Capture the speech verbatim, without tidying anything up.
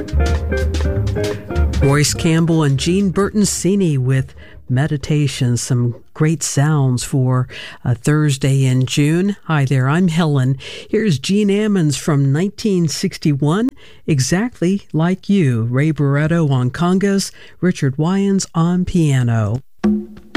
Royce Campbell and Jean Bertoncini with Meditation, some great sounds for a Thursday in June. Hi there, I'm Helen. Here's Gene Ammons from nineteen sixty-one, Exactly Like You. Ray Barretto on congas, Richard Wyans on piano.